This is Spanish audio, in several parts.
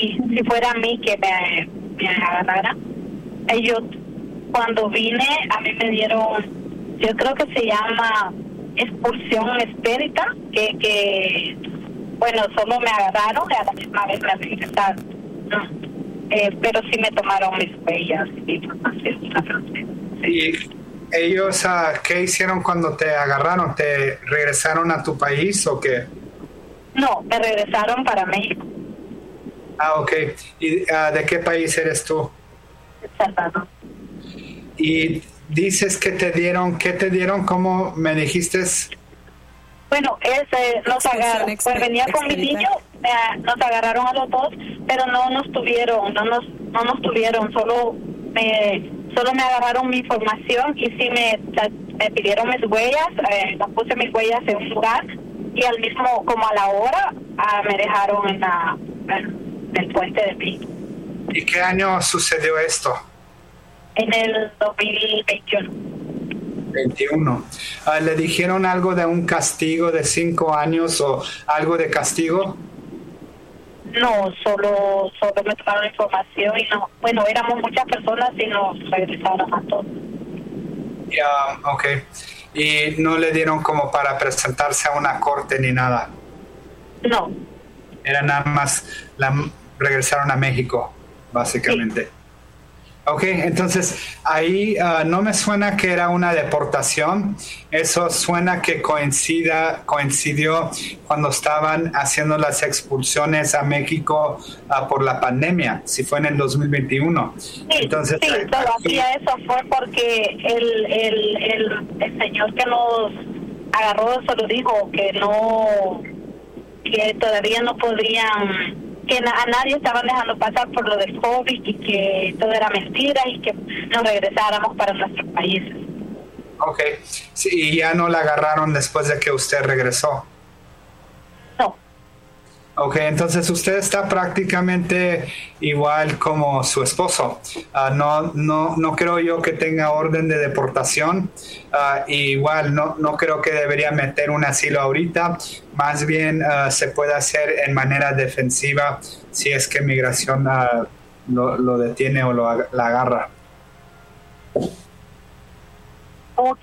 si fuera a mí que me agarrara. Ellos, cuando vine, a mí me dieron, yo creo que se llama expulsión expedita, que bueno, solo me agarraron y a la misma vez me regresaron. Pero sí me tomaron mis huellas y información. ¿Y ellos qué hicieron cuando te agarraron? ¿Te regresaron a tu país o qué? No, me regresaron para México. Ok. ¿Y de qué país eres tú? El Salvador. Y dices que te dieron, ¿qué te dieron? ¿Cómo me dijiste? Bueno, nos agarraron, pues venía con mi niño, nos agarraron a los dos, pero no nos tuvieron, solo me agarraron mi información y sí me pidieron mis huellas, puse mis huellas en un lugar y al mismo, como a la hora, me dejaron en el puente de Pico. ¿Y qué año sucedió esto? En el 2021. 21. ¿Le dijeron algo de un castigo de 5 años o algo de castigo? No, solo me tomaron información y no, bueno, éramos muchas personas y nos regresaron a todos. Ya, ok. ¿Y no le dieron como para presentarse a una corte ni nada? No. Era nada más, regresaron a México, básicamente. Sí. Ok, entonces ahí no me suena que era una deportación, eso suena que coincidió cuando estaban haciendo las expulsiones a México por la pandemia, si fue en el 2021. Sí, entonces, sí, todavía eso fue porque el señor que nos agarró solo dijo que todavía no podrían, que a nadie estaban dejando pasar por lo del COVID y que todo era mentira y que nos regresáramos para nuestros países. Ok, sí, y ya no la agarraron después de que usted regresó. No. Ok, entonces usted está prácticamente igual como su esposo. No creo yo que tenga orden de deportación. Igual no creo que debería meter un asilo ahorita. Más bien se puede hacer en manera defensiva si es que migración lo detiene o la agarra. Ok,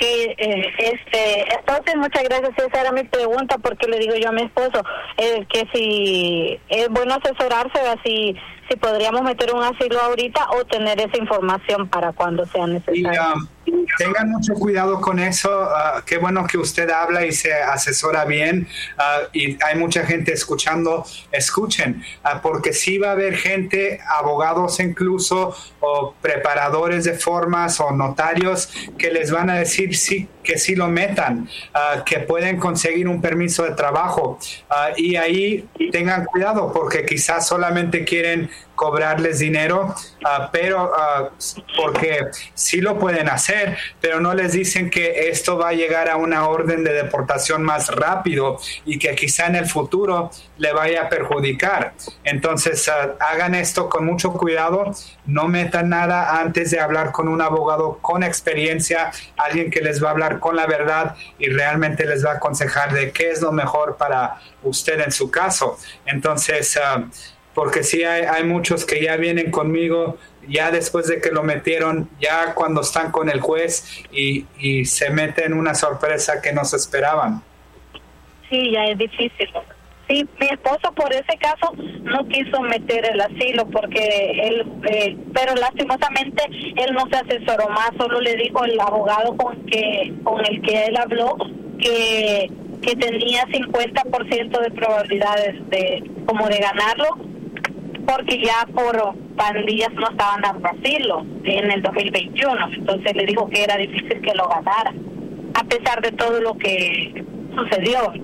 entonces muchas gracias. Esa era mi pregunta, porque le digo yo a mi esposo que si es bueno asesorarse, si podríamos meter un asilo ahorita o tener esa información para cuando sea necesario. Y tengan mucho cuidado con eso. Qué bueno que usted habla y se asesora bien, y hay mucha gente escuchando. Escuchen, porque sí va a haber gente, abogados incluso, o preparadores de formas o notarios que les van a decir que sí lo metan, que pueden conseguir un permiso de trabajo, y ahí tengan cuidado porque quizás solamente quieren cobrarles dinero, pero porque sí lo pueden hacer, pero no les dicen que esto va a llegar a una orden de deportación más rápido y que quizá en el futuro le vaya a perjudicar. Entonces hagan esto con mucho cuidado, no metan nada antes de hablar con un abogado con experiencia, alguien que les va a hablar con la verdad y realmente les va a aconsejar de qué es lo mejor para usted en su caso. Entonces porque sí hay muchos que ya vienen conmigo ya después de que lo metieron, ya cuando están con el juez y se meten una sorpresa que no se esperaban. Sí, ya es difícil. Sí, mi esposo por ese caso no quiso meter el asilo porque él, pero lastimosamente él no se asesoró más, solo le dijo el abogado con el que él habló que tenía 50% de probabilidades de ganarlo, porque ya por pandillas no estaban dando asilo en el 2021, entonces le dijo que era difícil que lo ganara, a pesar de todo lo que sucedió.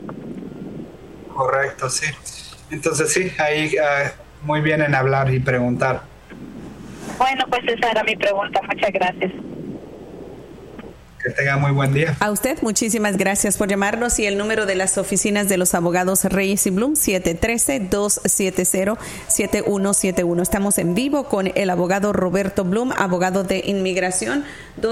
Correcto, sí. Entonces sí, ahí muy bien en hablar y preguntar. Bueno, pues esa era mi pregunta, muchas gracias. Que tenga muy buen día. A usted, muchísimas gracias por llamarnos, y el número de las oficinas de los abogados Reyes y Bloom, 713-270-7171. Estamos en vivo con el abogado Roberto Bloom, abogado de inmigración,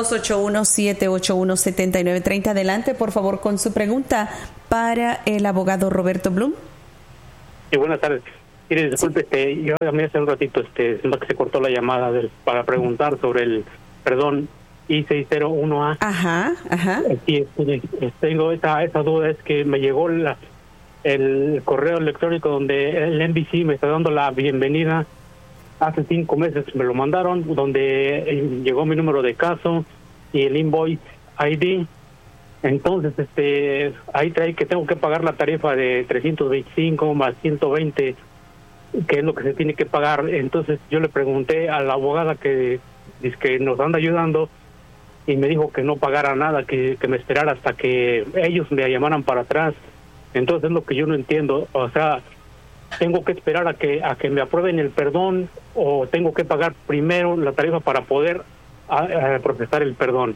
281-781-7930. Adelante, por favor, con su pregunta para el abogado Roberto Bloom. Sí, buenas tardes. Mire, disculpe, yo llamé hace un ratito, que se cortó la llamada para preguntar sobre el perdón I-601A. Ajá. Sí, tengo esa duda, es que me llegó el correo electrónico donde el NBC me está dando la bienvenida. Hace 5 meses me lo mandaron, donde llegó mi número de caso y el invoice ID. Entonces, ahí trae que tengo que pagar la tarifa de 325 más 120, que es lo que se tiene que pagar. Entonces yo le pregunté a la abogada que nos anda ayudando y me dijo que no pagara nada, que me esperara hasta que ellos me llamaran para atrás. Entonces es lo que yo no entiendo, o sea, tengo que esperar a que me aprueben el perdón, o tengo que pagar primero la tarifa para poder procesar el perdón.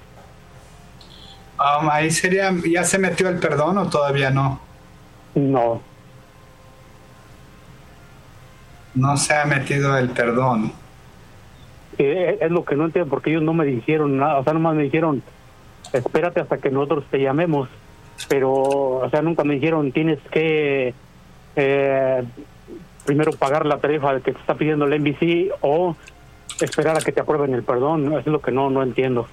Ahí sería, ¿ya se metió el perdón o todavía no? No se ha metido el perdón. Es lo que no entiendo, porque ellos no me dijeron nada, o sea, nomás me dijeron, espérate hasta que nosotros te llamemos, pero, o sea, nunca me dijeron, tienes que primero pagar la tarifa que te está pidiendo el NBC o esperar a que te aprueben el perdón. Eso es lo que no entiendo.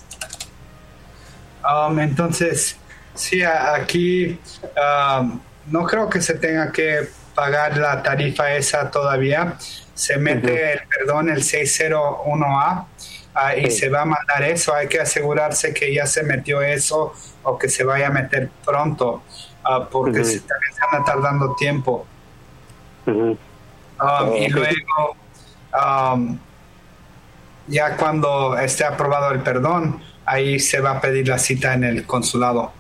Entonces, sí, aquí no creo que se tenga que pagar la tarifa esa todavía. Se mete el perdón, el 601A, y se va a mandar eso. Hay que asegurarse que ya se metió eso o que se vaya a meter pronto, porque también se anda tardando tiempo. Y luego, ya cuando esté aprobado el perdón, ahí se va a pedir la cita en el consulado.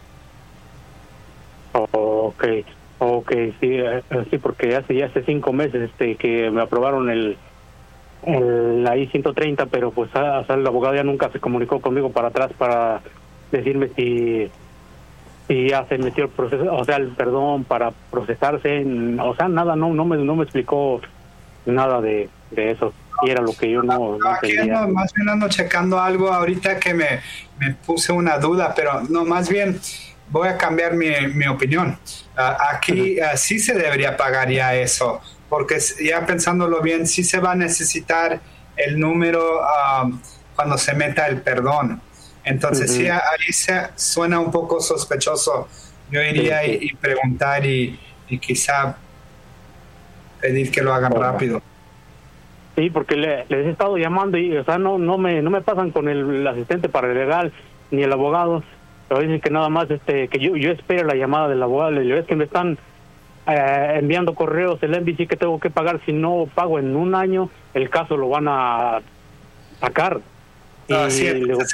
Okay, sí, porque hace 5 meses que me aprobaron la I-130, pero pues el abogado ya nunca se comunicó conmigo para atrás para decirme si ya se metió el proceso, o sea, el perdón para procesarse, o sea, nada, no me explicó nada de eso, y era lo que yo no entendía. Más bien ando checando algo ahorita que me puse una duda, pero no, más bien voy a cambiar mi opinión. Aquí sí se debería pagar ya eso, porque ya pensándolo bien, sí se va a necesitar el número cuando se meta el perdón. Entonces sí, ahí suena un poco sospechoso. Yo iría y preguntar y quizá pedir que lo hagan rápido. Sí, porque les he estado llamando y, o sea, no me pasan con el asistente paralegal ni el abogado. Pero dicen que nada más que yo espero la llamada del abogado. Le digo, es que me están enviando correos el NBC que tengo que pagar. Si no pago en un año, el caso lo van a sacar. Sí,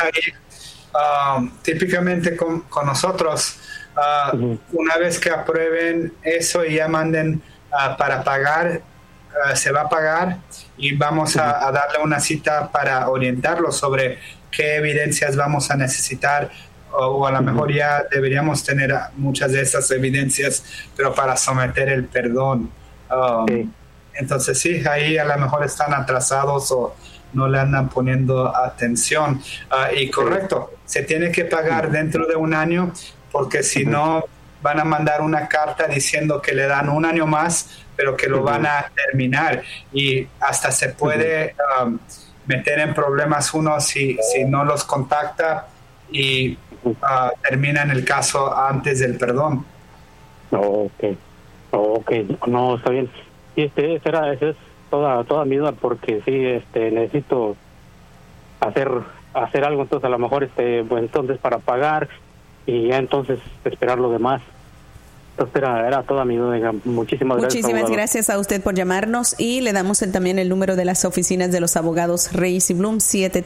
típicamente con nosotros, una vez que aprueben eso y ya manden para pagar, se va a pagar y vamos a darle una cita para orientarlo sobre qué evidencias vamos a necesitar, o a lo mejor ya deberíamos tener muchas de esas evidencias, pero para someter el perdón. Entonces sí, ahí a lo mejor están atrasados o no le andan poniendo atención. Y correcto, se tiene que pagar dentro de un año, porque si no van a mandar una carta diciendo que le dan un año más, pero que lo van a terminar, y hasta se puede meter en problemas uno si no los contacta y terminan el caso antes del perdón. Okay, no, está bien. Y esa es toda mi duda, porque sí, necesito hacer algo, entonces a lo mejor pues entonces para pagar y ya entonces esperar lo demás. Entonces era toda mi duda. Muchísimas gracias a usted por llamarnos, y le damos también el número de las oficinas de los abogados Reyes y Bloom,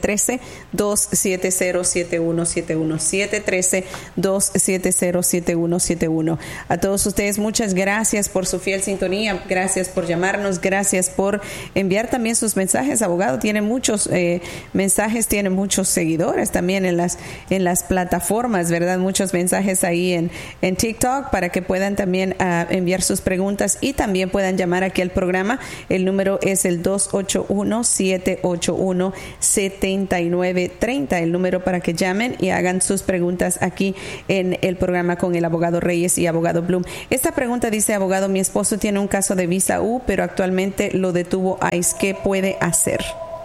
713-270-7171, 713-270-7171. A todos ustedes, muchas gracias por su fiel sintonía, gracias por llamarnos, gracias por enviar también sus mensajes. Abogado tiene muchos mensajes, tiene muchos seguidores también en las plataformas, ¿verdad? Muchos mensajes ahí en TikTok para que puedan puedan también enviar sus preguntas y también puedan llamar aquí al programa. El número es el 281-781-7930, el número para que llamen y hagan sus preguntas aquí en el programa con el abogado Reyes y abogado Blum. Esta pregunta dice, abogado, mi esposo tiene un caso de visa U, pero actualmente lo detuvo ICE. ¿Qué puede hacer?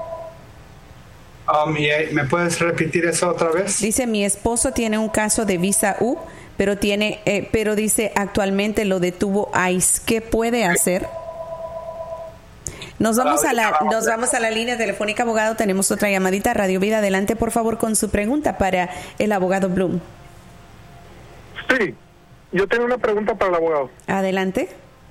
¿Me puedes repetir eso otra vez? Dice, mi esposo tiene un caso de visa U, pero dice actualmente lo detuvo ICE. ¿Qué puede hacer? Nos vamos a la línea telefónica, abogado. Tenemos otra llamadita. Radio Vida, adelante, por favor, con su pregunta para el abogado Blum. Sí, yo tengo una pregunta para el abogado. Adelante.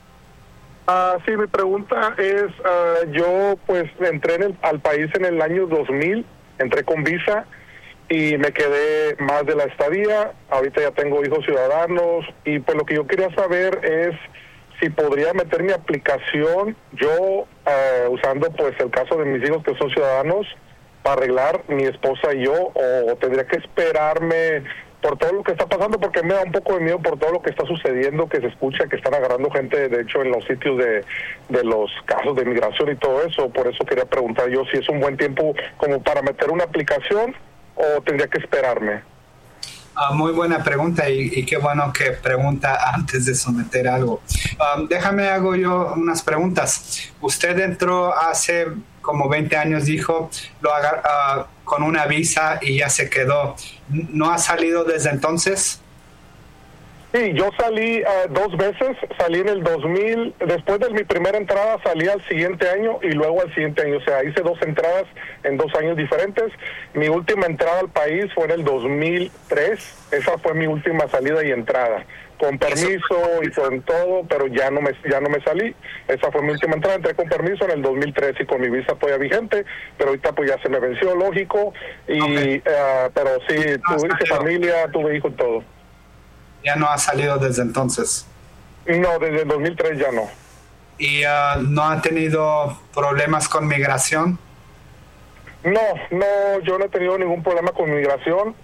Sí, mi pregunta es, yo pues entré al país en el año 2000, entré con visa y me quedé más de la estadía. Ahorita ya tengo hijos ciudadanos y pues lo que yo quería saber es si podría meter mi aplicación yo usando pues el caso de mis hijos que son ciudadanos para arreglar mi esposa y yo, o tendría que esperarme por todo lo que está pasando, porque me da un poco de miedo por todo lo que está sucediendo, que se escucha que están agarrando gente, de hecho, en los sitios de los casos de migración y todo eso. Por eso quería preguntar yo si es un buen tiempo como para meter una aplicación o tendría que esperarme. Muy buena pregunta y qué bueno que pregunta antes de someter algo. Déjame hago yo unas preguntas. Usted entró hace como 20 años, dijo, con una visa y ya se quedó. ¿No ha salido desde entonces? Sí, yo salí 2 veces, salí en el 2000, después de mi primera entrada salí al siguiente año y luego al siguiente año, o sea, hice 2 entradas en 2 años diferentes. Mi última entrada al país fue en el 2003, esa fue mi última salida y entrada, con permiso y con todo, pero ya no me salí. Esa fue mi última entrada, entré con permiso en el 2003 y con mi visa todavía vigente, pero ahorita pues ya se me venció, lógico, y okay. Pero sí, tuve familia, tuve hijos, todo. ¿Ya no ha salido desde entonces? No, desde el 2003 ya no. ¿Y no ha tenido problemas con migración? No, yo no he tenido ningún problema con migración.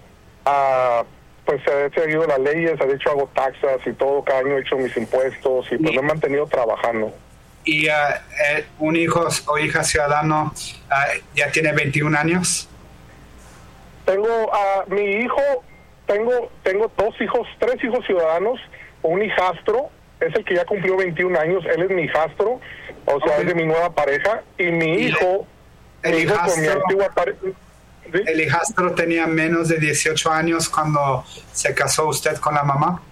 Pues he seguido las leyes, de hecho hago taxas y todo, cada año he hecho mis impuestos y pues me he mantenido trabajando. ¿Y un hijo o hija ciudadano ya tiene 21 años? Tengo mi hijo, tengo 3 hijos ciudadanos, un hijastro, es el que ya cumplió 21 años, él es mi hijastro, o sea, es de mi nueva pareja, y mi hijo con mi antigua pareja. ¿Sí? ¿El hijastro tenía menos de 18 años cuando se casó usted con la mamá?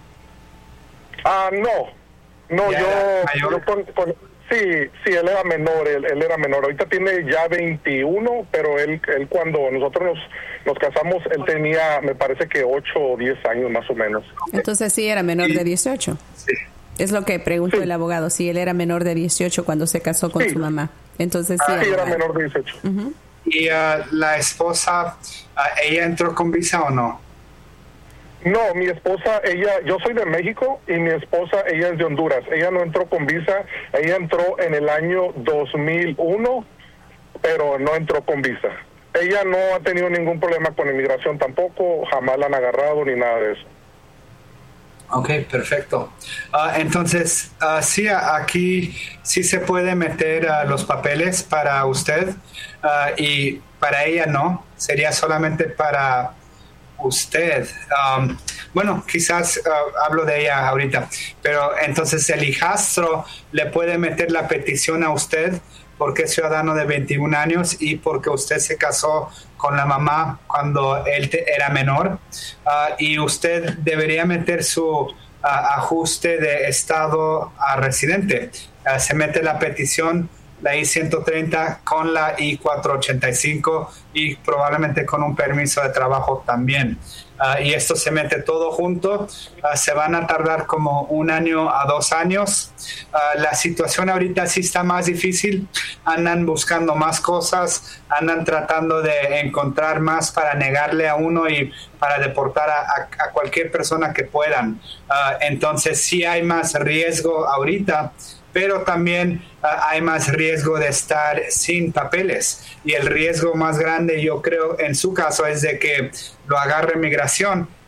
No, sí, él era menor, él era menor. Ahorita tiene ya 21, pero él cuando nosotros nos casamos, él tenía, me parece que 8 o 10 años más o menos. Entonces sí era menor de 18. Sí. Es lo que preguntó el abogado, si él era menor de 18 cuando se casó con su mamá. Entonces sí. Sí, era menor de 18. Uh-huh. ¿Y la esposa, ella entró con visa o no? No, mi esposa, yo soy de México y mi esposa, ella es de Honduras. Ella no entró con visa, ella entró en el año 2001, pero no entró con visa. Ella no ha tenido ningún problema con inmigración tampoco, jamás la han agarrado ni nada de eso. Ok, perfecto. Entonces, sí, aquí sí se puede meter los papeles para usted y para ella no, sería solamente para usted. Bueno, quizás hablo de ella ahorita, pero entonces el hijastro le puede meter la petición a usted porque es ciudadano de 21 años y porque usted se casó con la mamá cuando él era menor, y usted debería meter su ajuste de estado a residente. Se mete la petición, la I-130 con la I-485 y probablemente con un permiso de trabajo también. Y esto se mete todo junto. Se van a tardar como 1 año a 2 años. La situación ahorita sí está más difícil. Andan buscando más cosas, andan tratando de encontrar más para negarle a uno y para deportar a cualquier persona que puedan. Entonces sí hay más riesgo ahorita, pero también hay más riesgo de estar sin papeles. Y el riesgo más grande, yo creo, en su caso, es de que lo agarre migración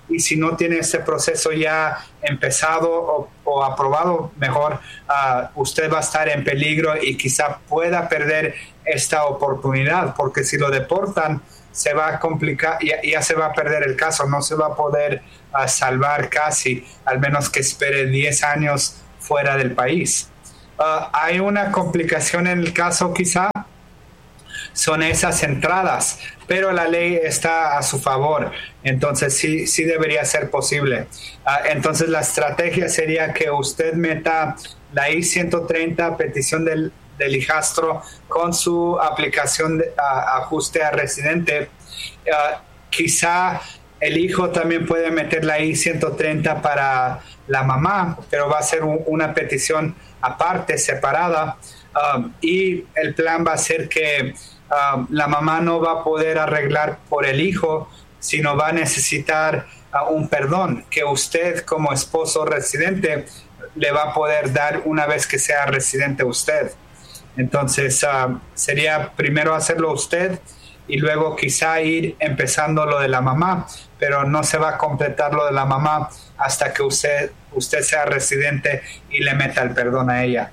y si no tiene ese proceso ya empezado o aprobado, mejor usted va a estar en peligro y quizá pueda perder esta oportunidad, porque si lo deportan se va a complicar, ya se va a perder el caso, no se va a poder salvar casi, al menos que espere 10 años fuera del país. Hay una complicación en el caso quizá, son esas entradas, pero la ley está a su favor, entonces sí debería ser posible. Entonces la estrategia sería que usted meta la I-130, petición del hijastro, con su aplicación de ajuste a residente. Quizá el hijo también puede meter la I-130 para la mamá, pero va a ser una petición aparte, separada, y el plan va a ser que la mamá no va a poder arreglar por el hijo, sino va a necesitar un perdón que usted como esposo residente le va a poder dar una vez que sea residente usted. Entonces sería primero hacerlo usted y luego quizá ir empezando lo de la mamá, pero no se va a completar lo de la mamá hasta que usted sea residente y le meta el perdón a ella.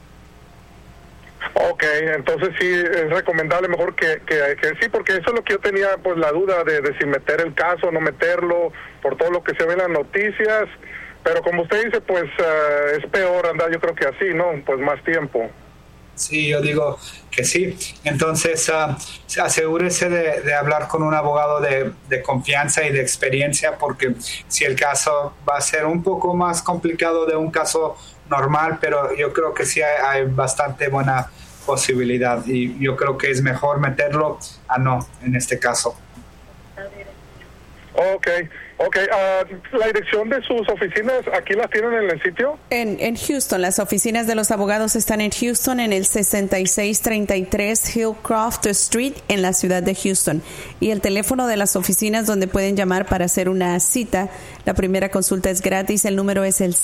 Ok, entonces sí es recomendable mejor que sí, porque eso es lo que yo tenía, pues la duda de si meter el caso o no meterlo, por todo lo que se ve en las noticias, pero como usted dice, pues es peor andar, yo creo que así, ¿no? Pues más tiempo. Sí, yo digo que sí. Entonces, asegúrese de hablar con un abogado de confianza y de experiencia, porque si el caso va a ser un poco más complicado de un caso normal, pero yo creo que sí hay bastante buena posibilidad y yo creo que es mejor meterlo a no en este caso. Ok. La dirección de sus oficinas, ¿aquí las tienen en el sitio? En Houston, las oficinas de los abogados están en Houston, en el 6633 Hillcroft Street, en la ciudad de Houston. Y el teléfono de las oficinas donde pueden llamar para hacer una cita, la primera consulta es gratis, el número es el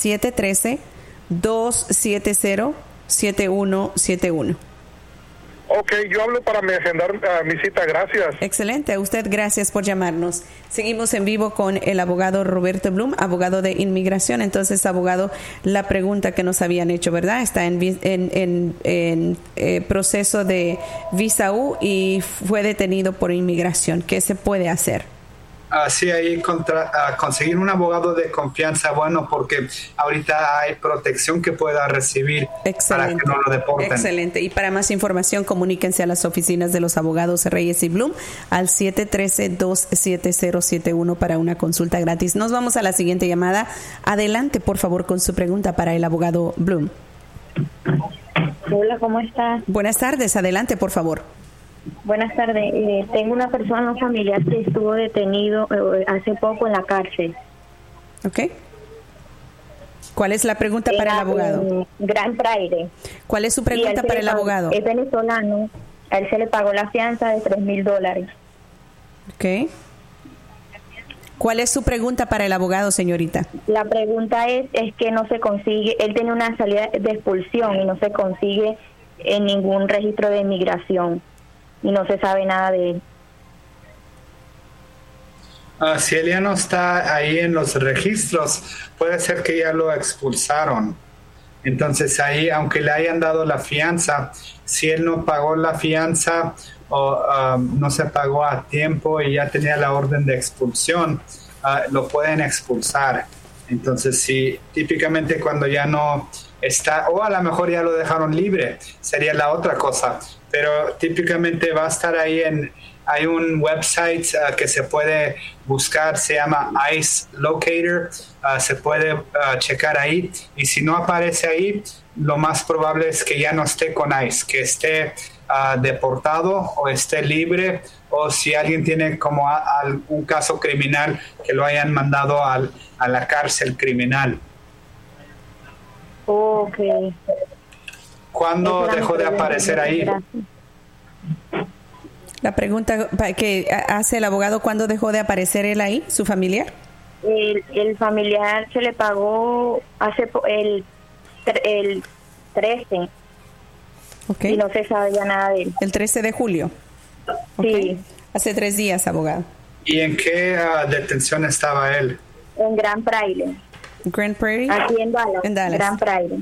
713-270-7171. Ok, yo hablo para agendar mi cita, gracias. Excelente, a usted gracias por llamarnos. Seguimos en vivo con el abogado Roberto Bloom, abogado de inmigración. Entonces, abogado, la pregunta que nos habían hecho, ¿verdad? Está en proceso de visa U y fue detenido por inmigración. ¿Qué se puede hacer? Sí, ahí conseguir un abogado de confianza, bueno, porque ahorita hay protección que pueda recibir. Excelente. Para que no lo deporten. Excelente. Y para más información, comuníquense a las oficinas de los abogados Reyes y Bloom al 713-27071 para una consulta gratis. Nos vamos a la siguiente llamada. Adelante, por favor, con su pregunta para el abogado Bloom. Hola, ¿cómo estás? Buenas tardes. Adelante, por favor. Buenas tardes. Tengo una persona familiar que estuvo detenido hace poco en la cárcel. Ok. ¿Cuál es la pregunta para el abogado? Gran Prairie. ¿Cuál es su pregunta para el abogado? Es venezolano. A él se le pagó la fianza de $3,000. Ok. ¿Cuál es su pregunta para el abogado, señorita? La pregunta es que no se consigue, él tiene una salida de expulsión y no se consigue en ningún registro de inmigración. Y no se sabe nada de él. Si él ya no está ahí en los registros, puede ser que ya lo expulsaron. Entonces ahí, aunque le hayan dado la fianza, si él no pagó la fianza o no se pagó a tiempo y ya tenía la orden de expulsión, lo pueden expulsar. Entonces sí, típicamente cuando ya no está, o a lo mejor ya lo dejaron libre, sería la otra cosa. Pero típicamente va a estar ahí hay un website que se puede buscar, se llama ICE Locator, se puede checar ahí, y si no aparece ahí, lo más probable es que ya no esté con ICE, que esté deportado o esté libre, o si alguien tiene como un caso criminal que lo hayan mandado a la cárcel criminal. Okay. ¿Cuándo dejó de aparecer ahí? La pregunta que hace el abogado, ¿cuándo dejó de aparecer él ahí, su familiar? El familiar se le pagó el 13. Okay. Y no se sabe ya nada de él. El 13 de julio. Okay. Sí. Hace 3 días, abogado. ¿Y en qué detención estaba él? En Grand Prairie. Grand Prairie. Aquí en Dallas. En Dallas. Grand Prairie.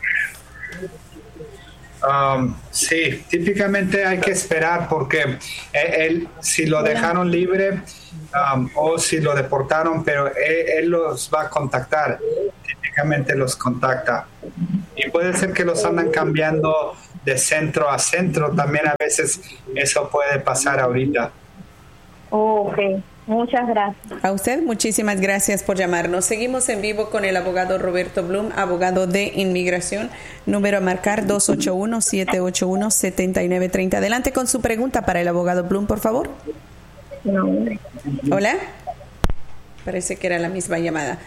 Sí, típicamente hay que esperar porque él si lo dejaron libre o si lo deportaron, pero él los va a contactar. Típicamente los contacta. Y puede ser que los andan cambiando de centro a centro. También a veces eso puede pasar ahorita. Ok, muchas gracias. A usted, muchísimas gracias por llamarnos. Seguimos en vivo con el abogado Roberto Bloom, abogado de inmigración. Número a marcar 281-781-7930. Adelante con su pregunta para el abogado Bloom, por favor. No. Hola. Parece que era la misma llamada.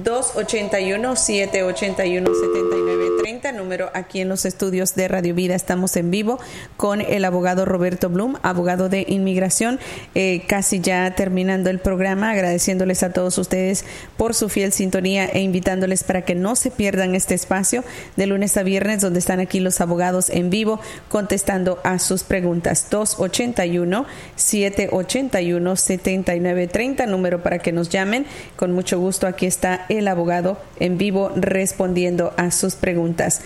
281-781-7930, número aquí en los estudios de Radio Vida. Estamos en vivo con el abogado Roberto Bloom, abogado de inmigración. Casi ya terminando el programa, agradeciéndoles a todos ustedes por su fiel sintonía e invitándoles para que no se pierdan este espacio de lunes a viernes, donde están aquí los abogados en vivo contestando a sus preguntas. 281-781-7930, número para que nos llamen. Con mucho gusto, aquí está el abogado en vivo respondiendo a sus preguntas.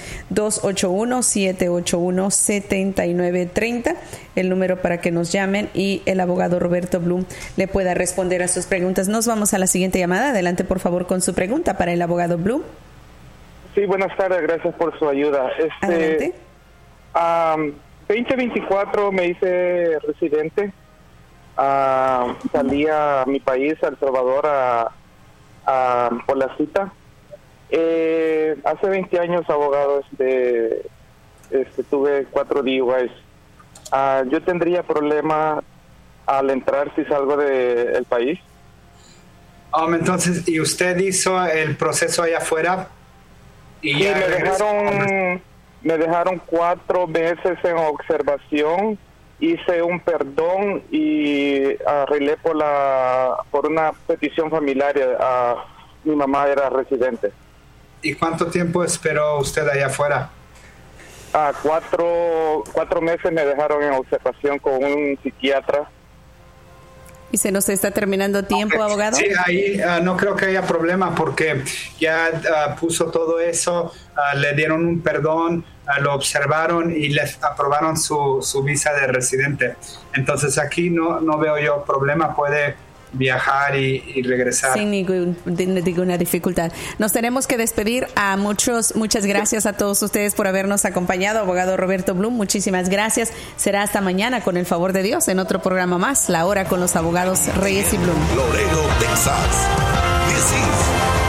281-781-7930, el número para que nos llamen y el abogado Roberto Bloom le pueda responder a sus preguntas. Nos vamos a la siguiente llamada. Adelante, por favor, con su pregunta para el abogado Bloom. Sí, buenas tardes, gracias por su ayuda. Adelante. 2024 me hice residente. Salí a mi país, a El Salvador, por la cita. Hace 20 años, abogado, tuve 4 DUIs. Yo tendría problema al entrar si salgo del país. Entonces, ¿y usted hizo el proceso allá afuera? Y sí, me dejaron 4 meses en observación. Hice un perdón y arreglé por una petición familiar. Mi mamá era residente. ¿Y cuánto tiempo esperó usted allá afuera? 4 meses me dejaron en observación con un psiquiatra. ¿Y se nos está terminando tiempo, abogado? Sí, ahí no creo que haya problema porque ya puso todo eso, le dieron un perdón, lo observaron y les aprobaron su visa de residente. Entonces aquí no veo yo problema, puede viajar y regresar. Sin ninguna dificultad. Nos tenemos que despedir. Muchas gracias a todos ustedes por habernos acompañado. Abogado Roberto Bloom, muchísimas gracias. Será hasta mañana, con el favor de Dios, en otro programa más, La Hora con los abogados Reyes y Bloom. Laredo, Texas. This is